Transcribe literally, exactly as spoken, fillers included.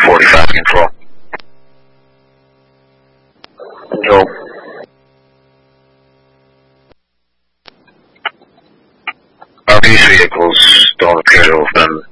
forty-five control. Control. Are these vehicles don't appear to have been